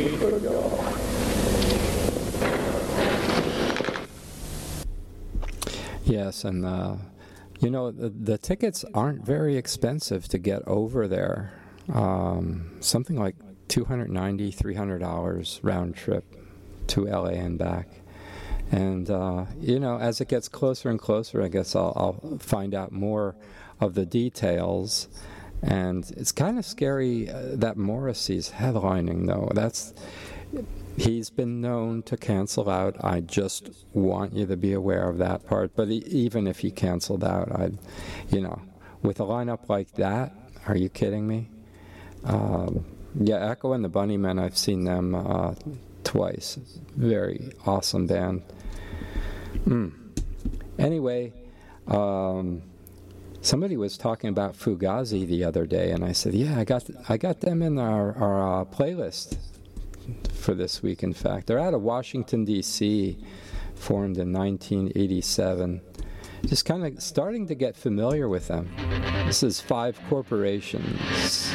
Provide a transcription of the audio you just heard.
Yes, and the tickets aren't very expensive to get over there. Something like $290, $300 round trip to LA and back. And, as it gets closer and closer, I guess I'll find out more of the details. And it's kind of scary that Morrissey's headlining, though. He's been known to cancel out. I just want you to be aware of that part. But even if he canceled out, with a lineup like that, are you kidding me? Echo and the Bunnymen, I've seen them twice. Very awesome band. Anyway, somebody was talking about Fugazi the other day, and I said, I got them in our playlist for this week, in fact. They're out of Washington, D.C., formed in 1987. Just kind of starting to get familiar with them. This is Five Corporations.